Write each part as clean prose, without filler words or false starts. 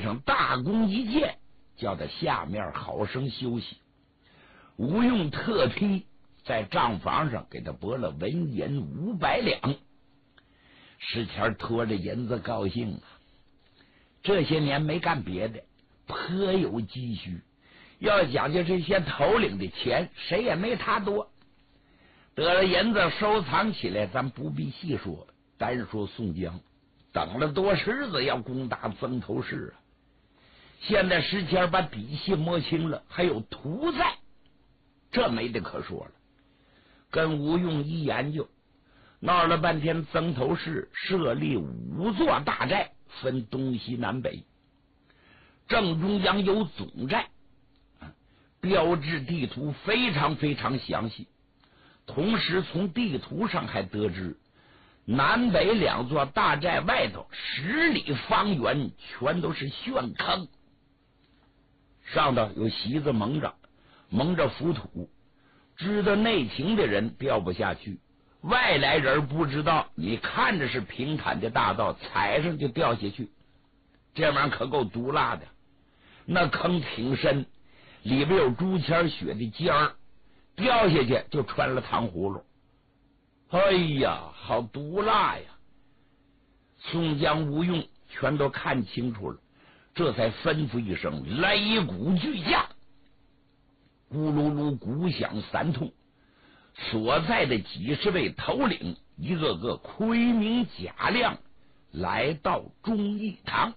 声大功一件，叫他下面好生休息。吴用特批在账房上给他拨了文银500两。史谦拖着银子高兴啊，这些年没干别的，颇有积蓄。要讲究这些头领的钱，谁也没他多。得了银子收藏起来，咱不必细说，单说宋江等了多时日子要攻打曾头市啊！现在史谦把底细摸清了，还有图在，这没得可说了。跟吴用一研究，闹了半天，曾头市设立5座大寨，分东西南北，正中央有总寨，标志地图非常非常详细。同时从地图上还得知，南北2座大寨外头10里方圆全都是陷坑，上头有席子蒙着浮土，知道内情的人掉不下去，外来人不知道，你看着是平坦的大道，踩上就掉下去，这玩意儿可够毒辣的。那坑挺深，里边有朱签血的尖儿，掉下去就穿了糖葫芦。哎呀，好毒辣呀！宋江、吴用全都看清楚了，这才吩咐一声擂鼓巨驾，咕噜噜鼓响3通，所在的几十位头领一个个盔明甲亮，来到忠义堂。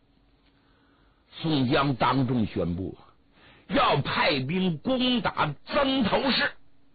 宋江当众宣布要派兵攻打曾头市。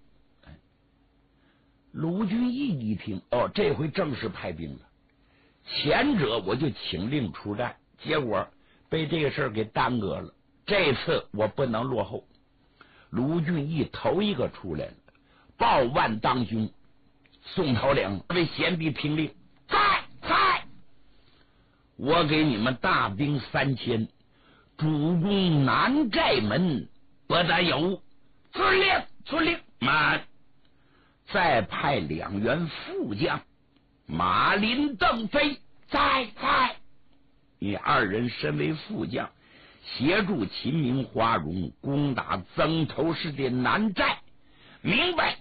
卢俊义一听，这回正式派兵了。前者我就请令出战，结果被这个事儿给耽搁了，这次我不能落后。卢俊义头一个出来了，报万当兄，宋头领为贤弟听令，在，我给你们大兵3000，主攻南寨门，不得有。遵令，慢。再派2员副将，马林、邓飞，在。你2人身为副将，协助秦明、花荣攻打曾头市的南寨。明白。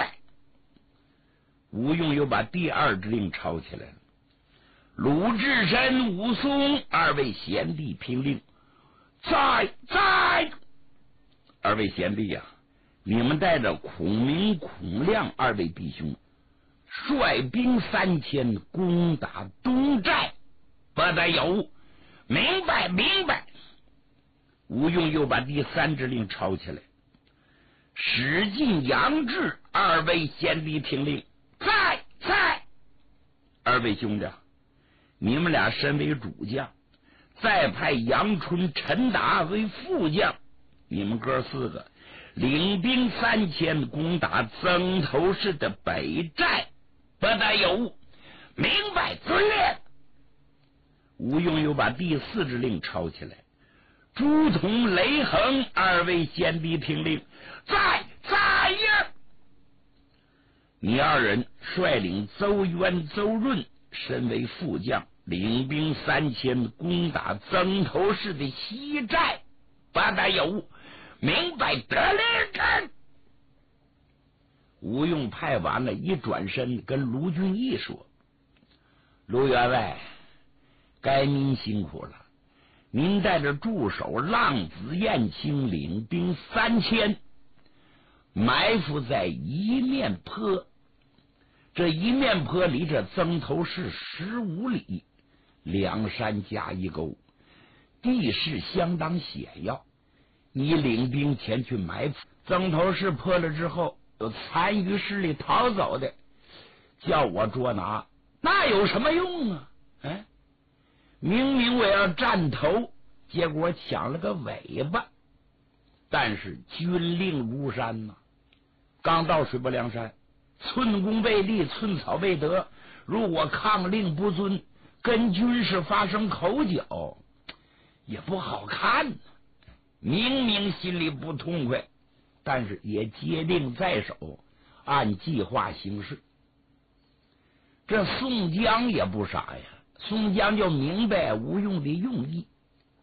吴用又把第2支令抄起来了。鲁智深、武松2位贤弟听令，在。2位贤弟呀，你们带着孔明、孔亮2位弟兄，率兵3000攻打东寨，不得有。明白。吴用又把第3支令抄起来。史进、杨志2位贤弟听令，在。2位兄长，你们俩身为主将，再派杨春、陈达为副将，你们哥4个领兵3000攻打曾头市的北寨，不得有。明白，遵令。吴用又把第4支令抄起来。朱仝、雷横2位贤弟听令，在。你2人率领邹渊、邹润身为副将，领兵3000攻打曾头市的西寨，不得有。明白，得令。吴用派完了，一转身跟卢俊义说：“卢员外，该您辛苦了。您带着助手浪子燕青领兵3000，埋伏在一面坡。这一面坡离这曾头市15里，2山加一沟，地势相当险要。你领兵前去埋伏，曾头市破了之后，有残余势力逃走的，叫我捉拿，那有什么用啊？明明我要占头，结果抢了个尾巴。但是军令如山呐，刚到水泊梁山，寸功未立，寸草未得。如果抗令不遵，跟军士发生口角，也不好看呢。明明心里不痛快，但是也接令在手，按计划行事。这宋江也不傻呀，宋江就明白吴用的用意，